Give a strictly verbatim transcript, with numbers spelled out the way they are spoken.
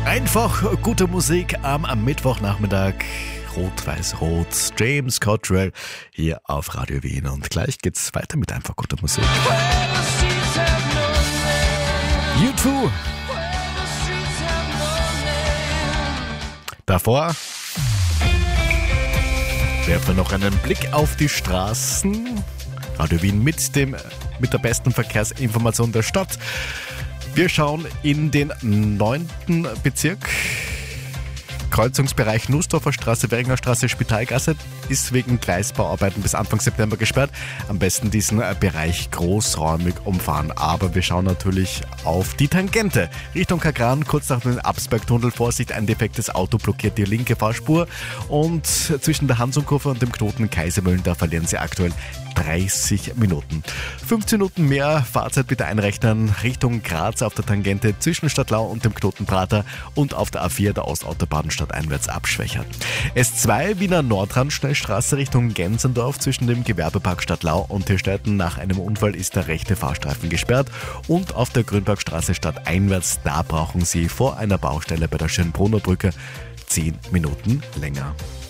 Einfach gute Musik am, am Mittwochnachmittag. Rot-Weiß-Rot, James Cottrell hier auf Radio Wien. Und gleich geht's weiter mit einfach guter Musik. U zwei. Davor werfen wir noch einen Blick auf die Straßen. Radio Wien mit, dem, mit der besten Verkehrsinformation der Stadt. Wir schauen in den neunten Bezirk. Kreuzungsbereich Nussdorfer Straße, Währinger Straße, Spitalgasse ist wegen Gleisbauarbeiten bis Anfang September gesperrt. Am besten diesen Bereich großräumig umfahren. Aber wir schauen natürlich auf die Tangente. Richtung Kagran, kurz nach dem Absbergtunnel. Vorsicht, ein defektes Auto blockiert die linke Fahrspur. Und zwischen der Hansonkurve und dem Knoten Kaisermühlen, da verlieren Sie aktuell dreißig Minuten. fünfzehn Minuten mehr Fahrzeit bitte einrechnen Richtung Graz auf der Tangente zwischen Stadtlau und dem Knoten Prater und auf der A vier der Ostautobahn stadteinwärts abschwächern. S zwei Wiener Nordrandschnellstraße Richtung Gensendorf zwischen dem Gewerbepark Stadtlau und Tirstetten. Nach einem Unfall ist der rechte Fahrstreifen gesperrt und auf der Grünbergstraße stadteinwärts, da brauchen Sie vor einer Baustelle bei der Schönbrunner Brücke zehn Minuten länger.